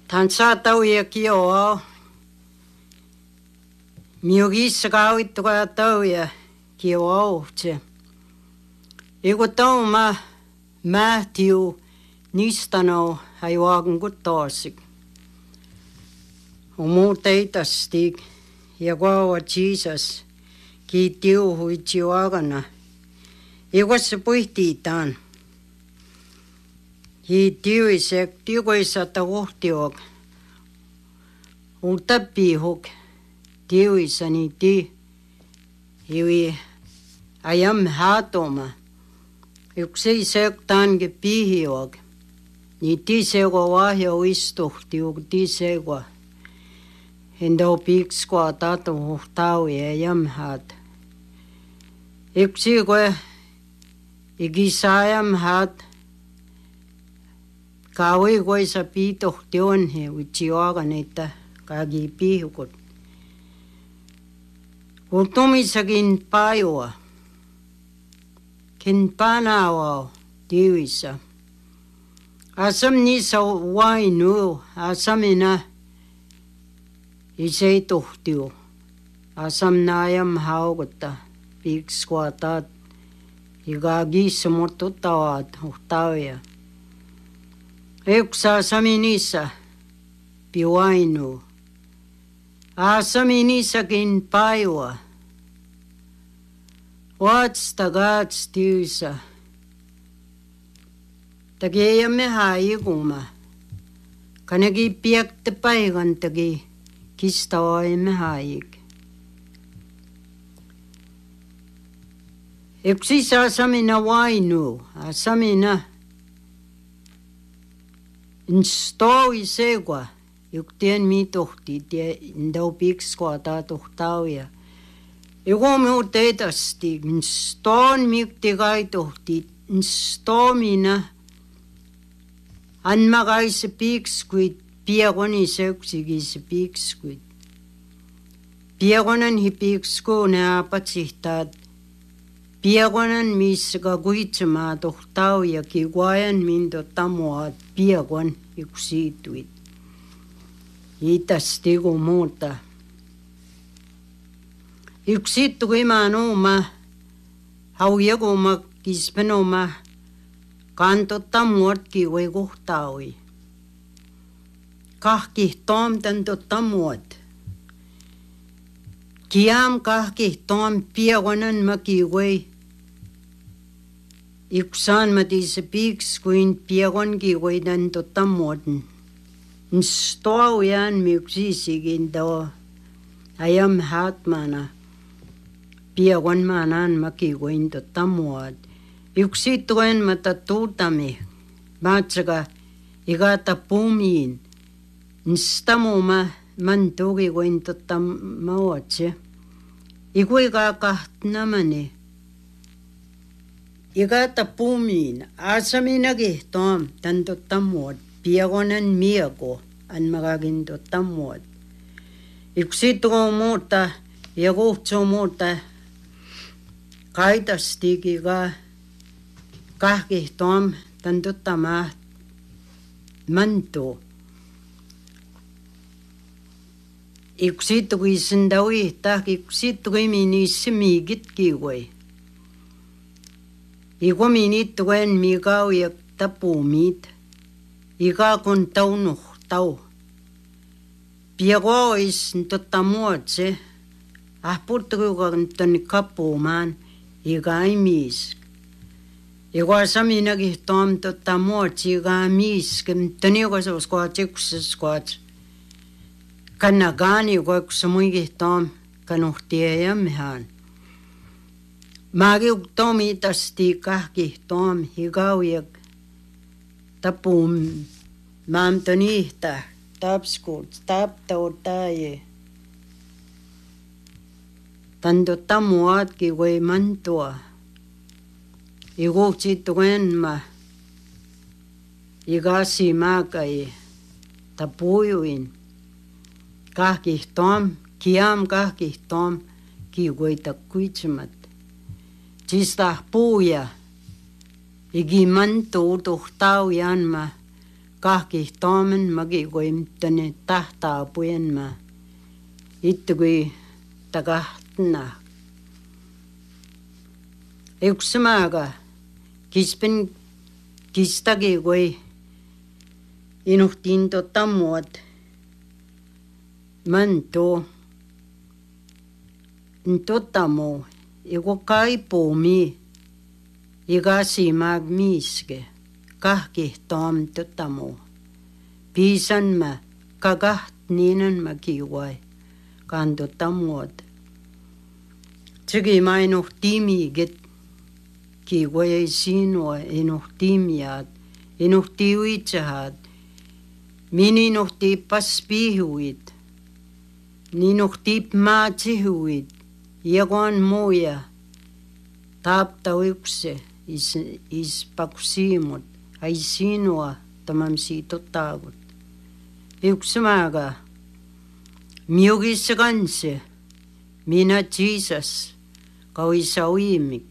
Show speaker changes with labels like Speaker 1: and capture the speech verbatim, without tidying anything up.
Speaker 1: Tan saatau ia kioa. Miugissa kauittua tau ja kioa. Iku tau ma Matthew nistano hajuaken kutoasik. Omu teitasti ja kuava Jesus kiitiu huitsiuagana. Ikuassa puhtiitaan. Kiitiuisek tiukoisata kohtiok. Ultapihuk tiuisani ti. Iwi ajam haatoma. Yksi sektaanke pihiok. Ni ti seko vahjo istuhtiuk ti seko. Hendo pikskua tato huhtaui ja jamhaat. Yksi koe ikisajam haat. Kaui koe sa piitohti on he utsiuagan että kagi pihukut. Kultumissakin pajua. Ken panawao tiivissa. Asam niissä vainu, asamina isei tuhtiu. Asam naajam haukutta, piikskuataat, ikagissa murtuttavat huhtauja. Yksi asami niissä pivainu. Asami niissäkin pajua. Vaatsta gaats tiivissa. Tagi emme haikuma. Kanagi piekte paikan tagi kistawa emme haik. Yksi asamina vainu, asamina instaui segua. Yuktien mi tohti, tie ndau pikskua ta tohtauja. Joku muu teitasti, instaan mikti kai tohti, instaamina. Anma kai se piikskuit, piekoni seuksiki se piikskuit. Piekonan hi piikskuune apatsihtaat. Piekonan missä ka kuitsemaa tohtau ja kikuajan minto tamuaat piekon yksiituit. Itasti kun muuta. Yksittu kuimaan oma, haujekuma kispenoma, kantotta muotki voi kohtaui. Kahki toomtan totta muot. Kiam kahki toom piekonan maki voi. Yksaan matise piiks kuin piekonki voi tän totta muoten. Nstoaujan myksisikin tuo ajam haatmana. Piekon maanan maki voin totta muot. Yksi tuen mata tuutami. Maatsaka ikata puumiin. Nstamuma man tuki voin totta muotse. Ikuika kahtnamani. Ikata puumiin. Asaminakin toom tän totta muot. Piekonan mieko an makakin totta muot. Yksi tuo muuta ja kuhtso muuta. Kaitastiki ka kahki toom tän totta maa mantu. Yksi tui sendaui tahki yksi tui minisi miikitki voi. Iku minit tuen miikau ja tapuumit. Ika kun taunuh tau. Pieko ois totta muotse. Ahpurtukuka toni kapuumaan. Ika ei miis. Iku asaminakin toom totta muotse. Ika ei miis. Toni joka se uskoat yksä skoat. Kannagaani koikussa muikin toom. Kanuhtie jammehaan. Maakin tomi tasti kahki toom. Ika ujak. Tapuun maamtoniihta, tapskut, taptautaje. Tanto tamuatki voi mantua. Ikuutsi tuenma. Ikasi maakai. Tapujuin. Kahki tom, kiam kahki tom, ki voi takkuitsemat. Sista puuja. Igi mantuu tuhtau janma. kahki taamen magi koimtani tahtaapujen mä. Itse kui tagahtna. Yksi maaga kispen kistagi kui inuhtiin tota muot. Män tuo tota muu. Iku kaipuumi. Iga siimag miiske. Kahki taam tota muu. Piisan mä kagaht niinan mä kiuai. Kan tota muot. Tsegi mä inuhtiimiget. Kiuai ei sinua inuhtiimiat. Inuhtiuitsahat. Mini inuhtiippas pihuit. Ninuhtiip maatsihuit. Jagoan muuja. Taapta ykse. Is, is pakusiimut. Ai sinua tamam siitä taagut. Yksi maaga. Miugissa kanssa. Minä Jesus. Kauisa uimik.